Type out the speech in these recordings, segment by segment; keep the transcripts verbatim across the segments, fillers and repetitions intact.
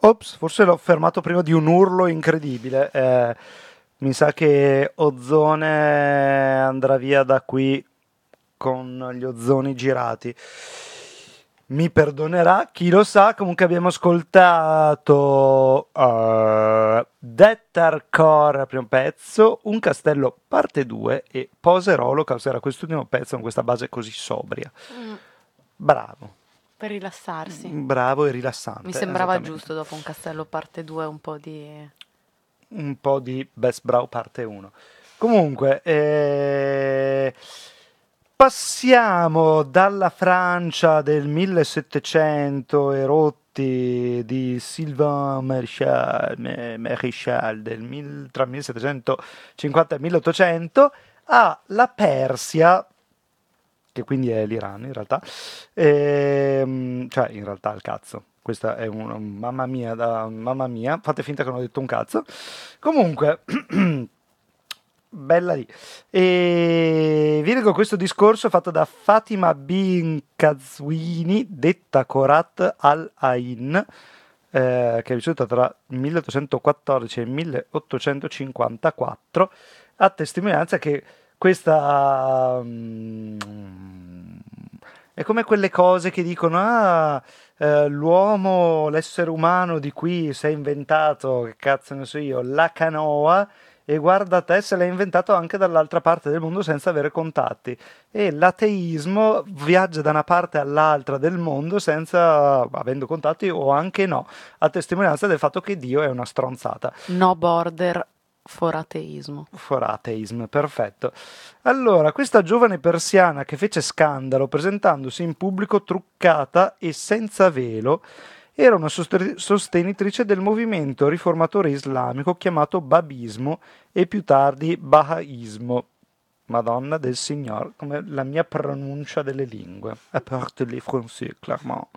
Ops, forse l'ho fermato prima di un urlo incredibile. Eh, mi sa che Ozone andrà via da qui con gli ozzoni girati. Mi perdonerà, chi lo sa. Comunque abbiamo ascoltato uh, Deathcore, primo pezzo, Un castello parte due e Poser Holocaust era quest'ultimo pezzo con questa base così sobria. Mm, Bravo, per rilassarsi. bravo e rilassante. Mi sembrava esattamente. giusto dopo Un castello parte due un po' di... Un po' di Best Brow parte uno. Comunque, eh, passiamo dalla Francia del millesettecento e rotti di Sylvain Maréchal, Me- Maréchal del mil- tra millesettecentocinquanta e milleottocento alla Persia, che quindi è l'Iran in realtà, ehm, cioè in realtà il cazzo. Questa è una mamma mia, da, mamma mia, fate finta che non ho detto un cazzo. Comunque, bella lì. E vi leggo questo discorso fatto da Fatima bin Kazwini, detta Korat al-Ain, eh, che è vissuta tra milleottocentoquattordici e milleottocentocinquantaquattro, a testimonianza che questa mm, è come quelle cose che dicono: ah, eh, l'uomo, l'essere umano di qui si è inventato, che cazzo ne so io, la canoa, e guarda te, se l'ha inventato anche dall'altra parte del mondo senza avere contatti. E l'ateismo viaggia da una parte all'altra del mondo senza, avendo contatti o anche no, a testimonianza del fatto che Dio è una stronzata. No border for ateismo. For atheism, perfetto. Allora, questa giovane persiana che fece scandalo presentandosi in pubblico truccata e senza velo era una soste- sostenitrice del movimento riformatore islamico chiamato Babismo e più tardi Bahaismo. Madonna del Signore, come la mia pronuncia delle lingue. A parte les français, clairement.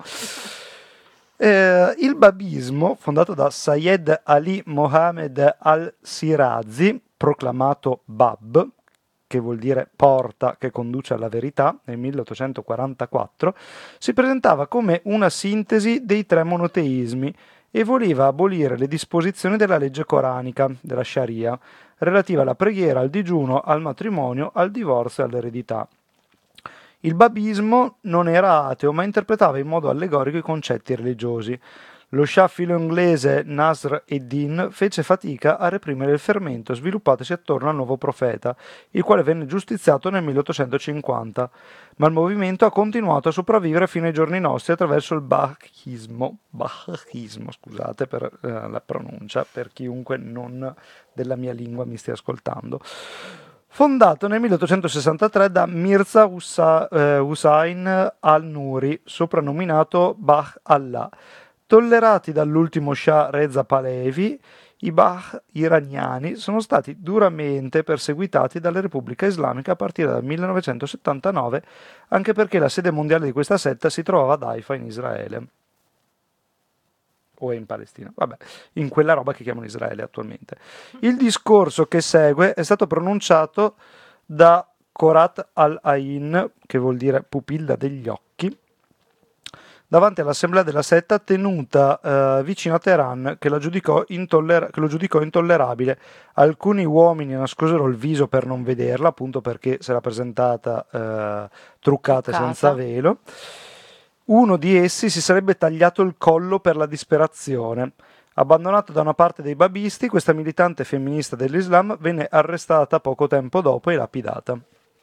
Eh, il babismo, fondato da Sayed Ali Mohammed al-Sirazi, proclamato Bab, che vuol dire porta che conduce alla verità, nel milleottocentoquarantaquattro, si presentava come una sintesi dei tre monoteismi e voleva abolire le disposizioni della legge coranica, della Sharia, relativa alla preghiera, al digiuno, al matrimonio, al divorzio e all'eredità. Il babismo non era ateo, ma interpretava in modo allegorico i concetti religiosi. Lo scià filo-inglese Nasr ed-Din fece fatica a reprimere il fermento sviluppatosi attorno al nuovo profeta, il quale venne giustiziato nel milleottocentocinquanta, ma il movimento ha continuato a sopravvivere fino ai giorni nostri attraverso il Bahá'ísmo, Bahá'ísmo, scusate per eh, la pronuncia, per chiunque non della mia lingua mi stia ascoltando. Fondato nel milleottocentosessantatré da Mirza Husa- eh, Hussain al-Nuri, soprannominato Bach Allah. Tollerati dall'ultimo Shah Reza Pahlavi, i Bach iraniani sono stati duramente perseguitati dalla Repubblica Islamica a partire dal millenovecentosettantanove, anche perché la sede mondiale di questa setta si trovava ad Haifa in Israele. O è in Palestina, vabbè, in quella roba che chiamano Israele attualmente. Il discorso che segue è stato pronunciato da Korat al-Ain, che vuol dire pupilla degli occhi, davanti all'assemblea della setta tenuta eh, vicino a Teheran, che, la giudicò intoller- che lo giudicò intollerabile. Alcuni uomini nascosero il viso per non vederla, appunto perché si era presentata eh, truccata e senza Truccata. velo. Uno di essi si sarebbe tagliato il collo per la disperazione. Abbandonata da una parte dei babisti, questa militante femminista dell'Islam venne arrestata poco tempo dopo e lapidata.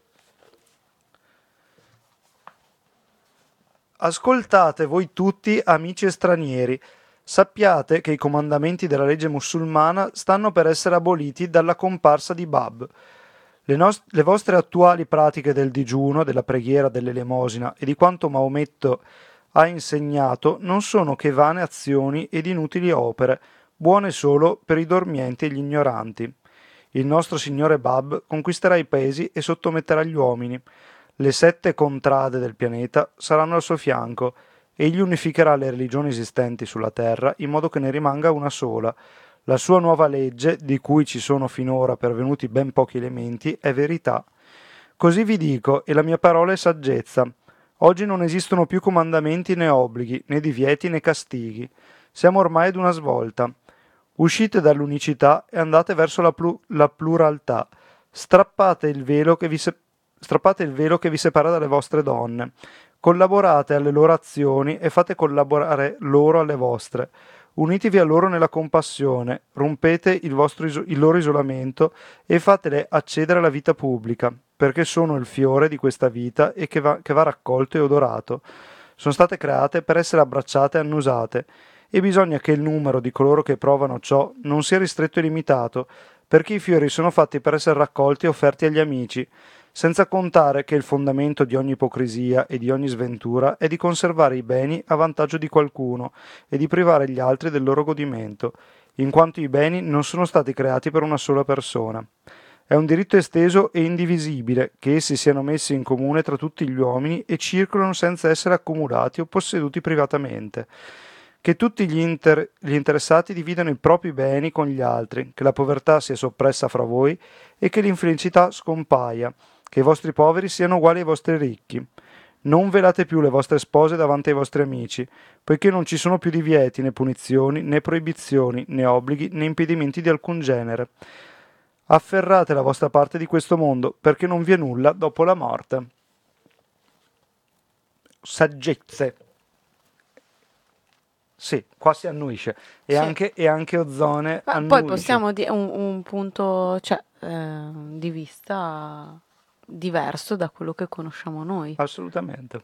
Ascoltate voi tutti, amici e stranieri, sappiate che i comandamenti della legge musulmana stanno per essere aboliti dalla comparsa di Bab. Le, nost- le vostre attuali pratiche del digiuno, della preghiera, dell'elemosina e di quanto Maometto ha insegnato non sono che vane azioni ed inutili opere, buone solo per i dormienti e gli ignoranti. Il nostro signore Bab conquisterà i paesi e sottometterà gli uomini. Le sette contrade del pianeta saranno al suo fianco. Egli unificherà le religioni esistenti sulla Terra in modo che ne rimanga una sola. La sua nuova legge, di cui ci sono finora pervenuti ben pochi elementi, è verità. Così vi dico, e la mia parola è saggezza. Oggi non esistono più comandamenti né obblighi, né divieti né castighi. Siamo ormai ad una svolta. Uscite dall'unicità e andate verso la, plu- la pluralità. Strappate il velo che vi se- strappate il velo che vi separa dalle vostre donne. Collaborate alle loro azioni e fate collaborare loro alle vostre. Unitevi a loro nella compassione, rompete il, vostro iso- il loro isolamento e fatele accedere alla vita pubblica, perché sono il fiore di questa vita e che va, che va raccolto e odorato. Sono state create per essere abbracciate e annusate, e bisogna che il numero di coloro che provano ciò non sia ristretto e limitato, perché i fiori sono fatti per essere raccolti e offerti agli amici, senza contare che il fondamento di ogni ipocrisia e di ogni sventura è di conservare i beni a vantaggio di qualcuno e di privare gli altri del loro godimento, in quanto i beni non sono stati creati per una sola persona. È un diritto esteso e indivisibile che essi siano messi in comune tra tutti gli uomini e circolano senza essere accumulati o posseduti privatamente. Che tutti gli, inter- gli interessati dividano i propri beni con gli altri, che la povertà sia soppressa fra voi e che l'infelicità scompaia, che i vostri poveri siano uguali ai vostri ricchi. Non velate più le vostre spose davanti ai vostri amici, poiché non ci sono più divieti, né punizioni, né proibizioni, né obblighi, né impedimenti di alcun genere. Afferrate la vostra parte di questo mondo, perché non vi è nulla dopo la morte. Saggezze. Sì, qua si annuisce. E Sì. anche, e anche Ozone Ma annuisce. poi possiamo dire un, un punto, cioè, eh, di vista diverso da quello che conosciamo noi. Assolutamente.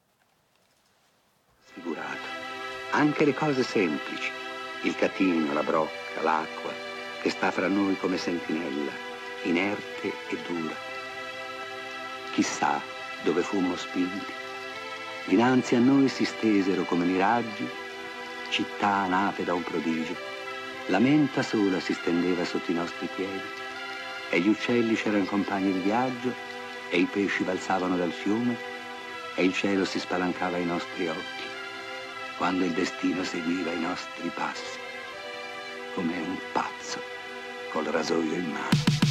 Sfigurato. Anche le cose semplici, il catino, la brocca, l'acqua, che sta fra noi come sentinella, inerte e dura. Chissà dove fummo spinti. Dinanzi a noi si stesero come miraggi città nate da un prodigio. La menta sola si stendeva sotto i nostri piedi e gli uccelli c'erano compagni di viaggio e i pesci balzavano dal fiume e il cielo si spalancava ai nostri occhi quando il destino seguiva i nostri passi come un pazzo col rasoio in mano.